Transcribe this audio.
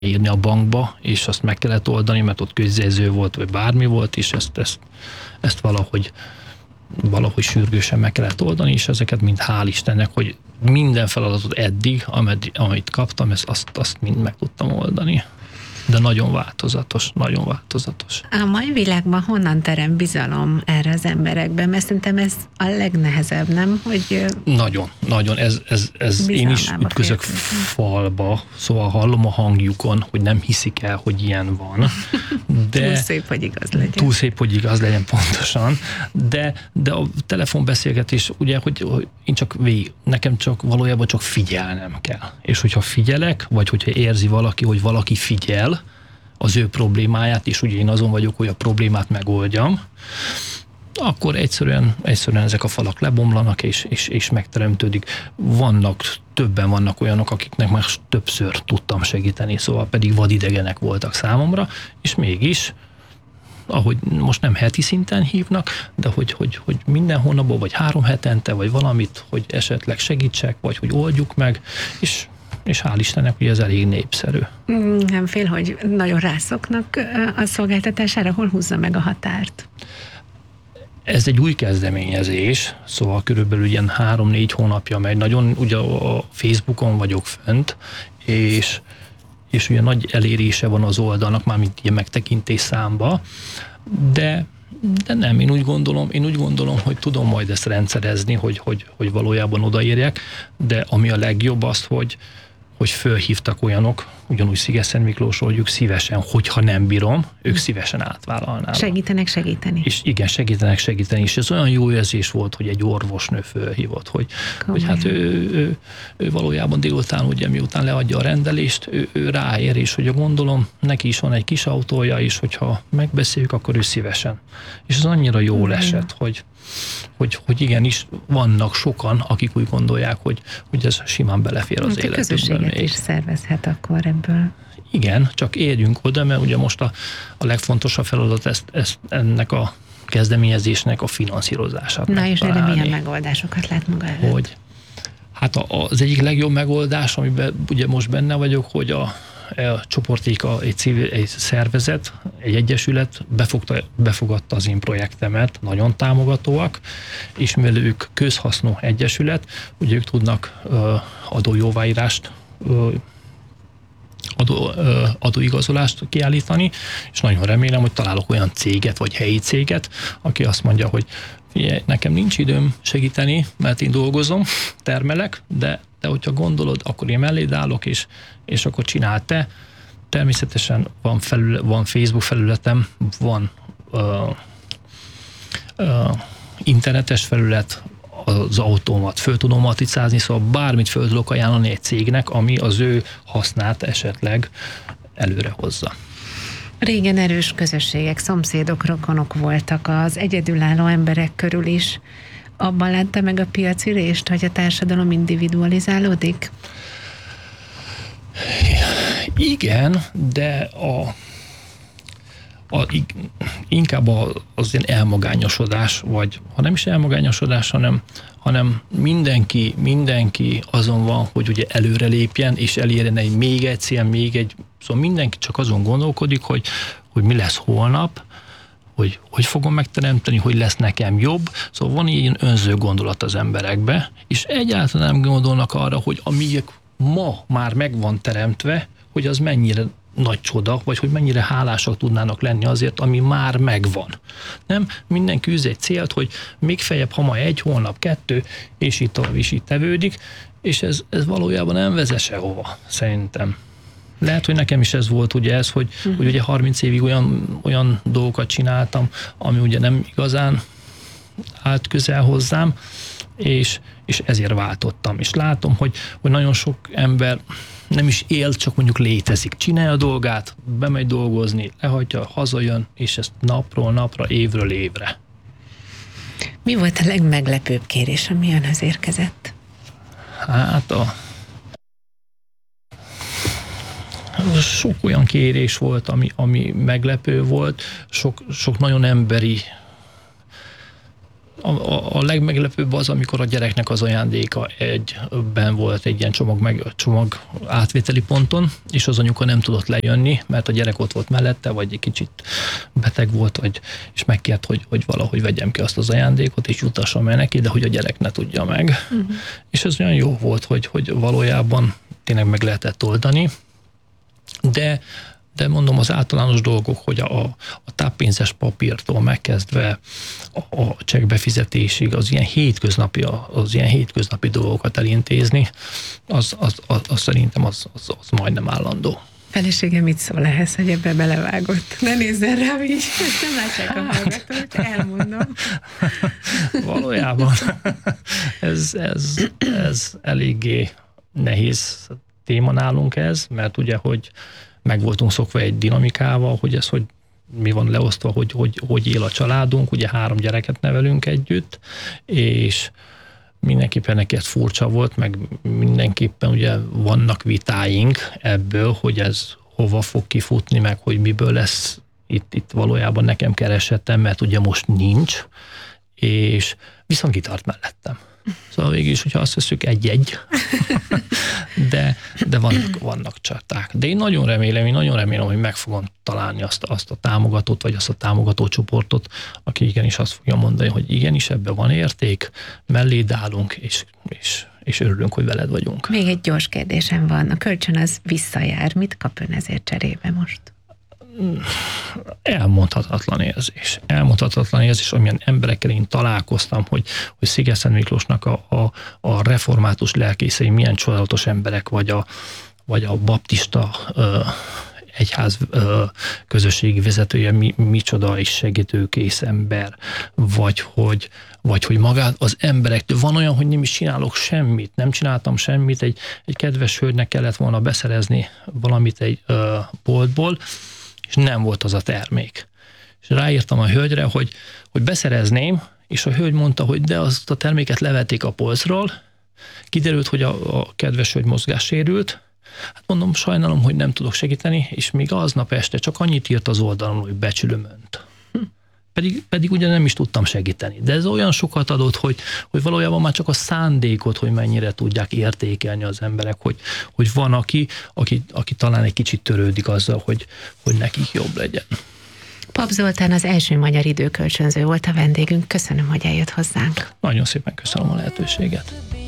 írni a bankba, és azt meg kellett oldani, mert ott közjegyző volt, vagy bármi volt, és ezt valahogy sürgősen meg kellett oldani, és ezeket mind hál' Istennek, hogy minden feladatot eddig, amit kaptam, azt mind meg tudtam oldani. De nagyon változatos, nagyon változatos. A mai világban honnan terem bizalom erre az emberekben? Mert szerintem ez a legnehezebb, nem? Hogy nagyon. Ez én is ütközök falba, szóval hallom a hangjukon, hogy nem hiszik el, hogy ilyen van. De túl szép, hogy igaz legyen. Túl szép, hogy igaz legyen, pontosan. De a telefonbeszélgetés, ugye, hogy nekem valójában csak figyelnem kell. És hogyha figyelek, vagy hogyha érzi valaki, hogy valaki figyel az ő problémáját, és ugye én azon vagyok, hogy a problémát megoldjam, akkor egyszerűen ezek a falak lebomlanak, és megteremtődik. Többen vannak olyanok, akiknek már többször tudtam segíteni, szóval pedig vadidegenek voltak számomra, és mégis, ahogy most nem heti szinten hívnak, de hogy minden hónapban, vagy 3 hetente, vagy valamit, hogy esetleg segítsek, vagy hogy oldjuk meg, és hál' Istennek, hogy ez elég népszerű. Nem fél, hogy nagyon rászoknak a szolgáltatására, hol húzza meg a határt? Ez egy új kezdeményezés, szóval körülbelül ilyen 3-4 hónapja megy. Nagyon ugye a Facebookon vagyok fönt, és ugye nagy elérése van az oldalnak, mármint ilyen megtekintés számba, de nem, én úgy gondolom, hogy tudom majd ezt rendszerezni, hogy valójában odaérjek, de ami a legjobb az, hogy fölhívtak olyanok, ugyanúgy Sziget-Szent-Miklósról, ők szívesen, hogyha nem bírom, ők szívesen átvállalnának. Segítenek segíteni. És igen, segíteni, és ez olyan jó érzés volt, hogy egy orvosnő fölhívott, hogy hát ő valójában délután, ugye miután leadja a rendelést, ő ráér, és hogy gondolom, neki is van egy kis autója, és hogyha megbeszéljük, akkor ő szívesen. És ez annyira jól esett, hogy igenis vannak sokan, akik úgy gondolják, hogy ez simán belefér az életükben. Közösséget is szervezhet akkor ebből. Igen, csak érjünk oda, mert ugye most a legfontosabb feladat ennek a kezdeményezésnek a finanszírozását. Na és erre milyen megoldásokat lát maga előtt? Hát az egyik legjobb megoldás, amiben ugye most benne vagyok, hogy a csoportéka egy szervezet, egy egyesület befogadta az én projektemet, nagyon támogatóak, és mivel ők közhasznú egyesület, ugye ők tudnak adójóváírást, adóigazolást kiállítani, és nagyon remélem, hogy találok olyan céget, vagy helyi céget, aki azt mondja, hogy figyelj, nekem nincs időm segíteni, mert én dolgozom, termelek, de hogyha gondolod, akkor én melléd állok, és akkor csinál te. Természetesen van Facebook felületem, van internetes felület, az autómat föl tudom matricázni, szóval bármit föl tudok ajánlani egy cégnek, ami az ő hasznát esetleg előre hozza. Régen erős közösségek, szomszédok, rokonok voltak az egyedülálló emberek körül is. Abban látta meg a piacirést, hogy a társadalom individualizálódik? Igen, de inkább az ilyen elmagányosodás, vagy ha nem is elmagányosodás, hanem mindenki azon van, hogy ugye előre lépjen, és elérjen még egy cél, szóval mindenki csak azon gondolkodik, hogy mi lesz holnap, hogy fogom megteremteni, hogy lesz nekem jobb. Szóval van ilyen önző gondolat az emberekbe, és egyáltalán nem gondolnak arra, hogy ami ma már meg van teremtve, hogy az mennyire nagy csoda, vagy hogy mennyire hálásak tudnának lenni azért, ami már megvan. Nem? Mindenki űz egy célt, hogy még feljebb, ha ma 1 hónap, 2, és itt tovább is így tevődik, és ez valójában nem vezet sehova, szerintem. Lehet, hogy nekem is ez volt ugye ez, hogy ugye 30 évig olyan dolgokat csináltam, ami ugye nem igazán állt közel hozzám, és ezért váltottam. És látom, hogy nagyon sok ember nem is él, csak mondjuk létezik. Csinálja a dolgát, bemegy dolgozni, lehagyja, hazajön, és ezt napról napra, évről évre. Mi volt a legmeglepőbb kérés, ami önhöz érkezett? Hát sok olyan kérés volt, ami meglepő volt, sok nagyon emberi A legmeglepőbb az, amikor a gyereknek az ajándéka egyben volt egy ilyen csomag átvételi ponton, és az anyuka nem tudott lejönni, mert a gyerek ott volt mellette, vagy egy kicsit beteg volt, és megkért, hogy valahogy vegyem ki azt az ajándékot, és jutassam el neki, de hogy a gyerek ne tudja meg. Uh-huh. És ez olyan jó volt, hogy valójában tényleg meg lehetett oldani, de mondom, az általános dolgok, hogy a táppénzes papírtól megkezdve a csekk befizetésig az ilyen hétköznapi dolgokat elintézni, az szerintem az majdnem állandó. Felesége mit szól ehhez, hogy ebbe belevágott? Ne nézzen rám így, nem látják a hallgatót, elmondom. Valójában ez eléggé nehéz téma nálunk ez, mert ugye, hogy meg voltunk szokva egy dinamikával, hogy mi van leosztva, hogy él a családunk, ugye 3 gyereket nevelünk együtt, és mindenképpen neki ez furcsa volt, meg mindenképpen ugye vannak vitáink ebből, hogy ez hova fog kifutni, meg hogy miből lesz itt valójában nekem keresetem, mert ugye most nincs, és viszont kitart mellettem. Szóval végül is, hogyha azt veszük egy-egy, de vannak csaták. De én nagyon remélem, hogy meg fogom találni azt a támogatót, vagy azt a támogató csoportot, aki igenis azt fogja mondani, hogy igenis ebben van érték, melléd állunk, és örülünk, hogy veled vagyunk. Még egy gyors kérdésem van. A kölcsön az visszajár. Mit kap ön ezért cserébe most? Elmondhatatlan érzés, amilyen emberekkel én találkoztam, hogy Sziget-Szent Miklósnak a református lelkészei milyen csodálatos emberek, vagy a baptista egyház közösségi vezetője micsoda és segítőkész ember, vagy hogy magát az emberektől. Van olyan, hogy nem is csinálok semmit, nem csináltam semmit, egy kedves hölgynek kellett volna beszerezni valamit egy boltból, és nem volt az a termék. És ráírtam a hölgyre, hogy beszerezném, és a hölgy mondta, hogy de azt a terméket levették a polcról, kiderült, hogy a kedves hölgy mozgássérült, hát mondom, sajnálom, hogy nem tudok segíteni, és még aznap este csak annyit írt az oldalon, hogy becsülöm önt. Pedig ugye nem is tudtam segíteni. De ez olyan sokat adott, hogy valójában már csak a szándékot, hogy mennyire tudják értékelni az emberek, hogy van aki talán egy kicsit törődik azzal, hogy nekik jobb legyen. Pap Zoltán az első magyar időkölcsönző volt a vendégünk. Köszönöm, hogy eljött hozzánk. Nagyon szépen köszönöm a lehetőséget.